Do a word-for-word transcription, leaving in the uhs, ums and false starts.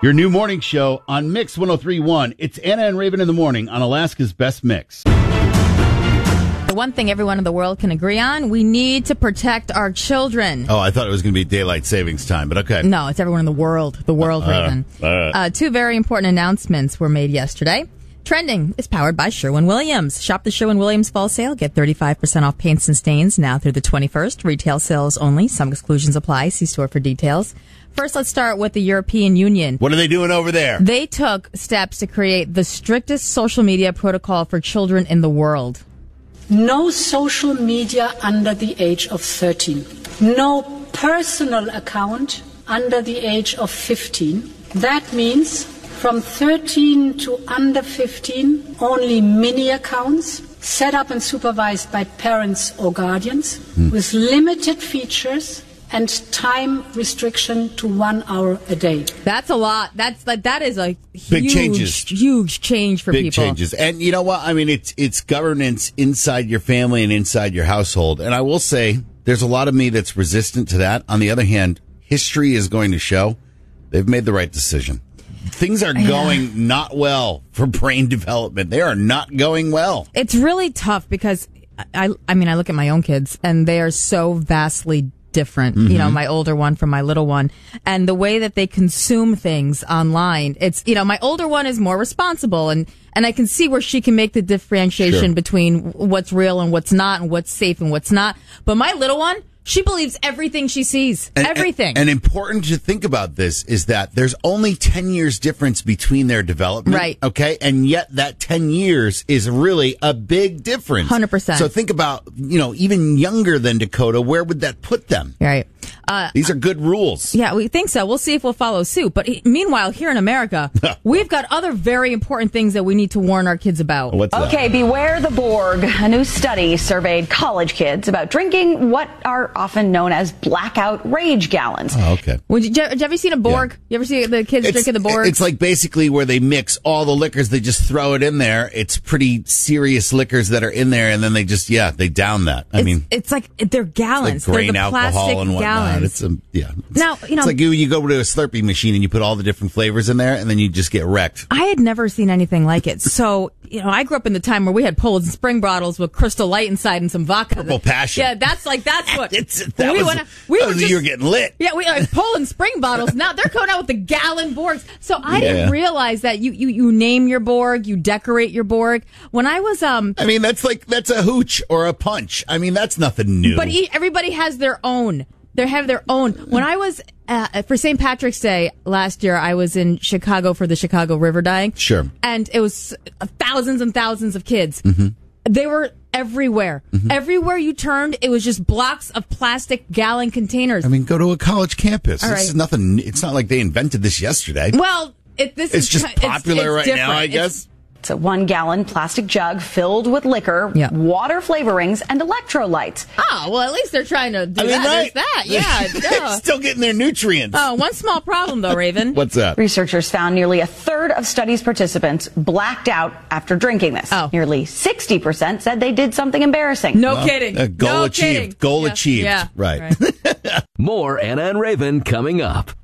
Your new morning show on Mix one oh three point one. It's Anna and Raven in the morning on Alaska's Best Mix. The one thing everyone in the world can agree on, we need to protect our children. Oh, I thought it was going to be daylight savings time, but okay. No, it's everyone in the world. The world, Uh, Raven. uh, Uh, two very important announcements were made yesterday. Trending is powered by Sherwin-Williams. Shop the Sherwin-Williams fall sale. Get thirty-five percent off paints and stains now through the twenty-first. Retail sales only. Some exclusions apply. See store for details. First, let's start with the European Union. What are they doing over there? They took steps to create the strictest social media protocol for children in the world. No social media under the age of thirteen. No personal account under the age of fifteen. That means from thirteen to under fifteen, only mini accounts set up and supervised by parents or guardians Hmm. with limited features and time restriction to one hour a day. That's a lot. That's like that is a Big huge, changes. huge change for Big people. changes. And you know what? I mean, it's it's governance inside your family and inside your household. And I will say, there's a lot of me that's resistant to that. On the other hand, history is going to show they've made the right decision. Things are going yeah. not well for brain development. They are not going well. It's really tough because I, I mean, I look at my own kids and they are so vastly different. Mm-hmm. You know, my older one from my little one, and the way that they consume things online. It's, you know, my older one is more responsible, and and I can see where she can make the differentiation Sure. between what's real and what's not, and what's safe and what's not. But my little one, she believes everything she sees. And, everything. And, and important to think about this is that there's only ten years difference between their development. Right. Okay. And yet that ten years is really a big difference. one hundred percent. So think about, you know, even younger than Dakota, where would that put them? Right. Uh, These are good rules. Yeah, we think so. We'll see if we'll follow suit. But meanwhile, here in America, we've got other very important things that we need to warn our kids about. What's that? Okay, beware the Borg. A new study surveyed college kids about drinking what are often known as blackout rage gallons. Oh, okay. Would you, did you ever seen a Borg? Yeah. You ever see the kids It's, drinking the Borg? it's like basically where they mix all the liquors. They just throw it in there. It's pretty serious liquors that are in there, and then they just, yeah, they down that. I it's, mean, it's like they're gallons. like grain they're the alcohol plastic and whatnot. gallons. It's a, yeah. It's, Now, you know- it's like you, you go to a Slurpee machine and you put all the different flavors in there, and then you just get wrecked. I had never seen anything like it. So, you know, I grew up in the time where we had Poland Spring bottles with Crystal Light inside and some vodka. Purple Passion. Yeah, that's like, that's what. It's, that we was, went, we that were was just, you were getting lit. Yeah, we uh, Poland Spring bottles. Now they're coming out with the gallon Borgs. So I Yeah. didn't realize that you, you, you name your Borg, you decorate your Borg. When I was, um, I mean, that's like, that's a hooch or a punch. I mean, that's nothing new. but e- everybody has their own. They have their own. When I was, uh, for Saint Patrick's Day last year, I was in Chicago for the Chicago River Dyeing. Sure. And it was thousands and thousands of kids. Mm-hmm. They were everywhere. Mm-hmm. Everywhere you turned, it was just blocks of plastic gallon containers. I mean, go to a college campus. All This right. is nothing. It's not like they invented this yesterday. well, it, this It's is just popular it's right now, different. I It's- guess. It's a one-gallon plastic jug filled with liquor, Yeah. water flavorings, and electrolytes. Oh, well, at least they're trying to do I mean, that. right? There's that. Yeah. They're duh. still getting their nutrients. Oh, one small problem, though, Raven. What's that? Researchers found nearly a third of study's participants blacked out after drinking this. Oh. Nearly sixty percent said they did something embarrassing. No Well, kidding. uh, goal no achieved. kidding. Goal Yeah. achieved. Yeah. Right. right. More Anna and Raven coming up.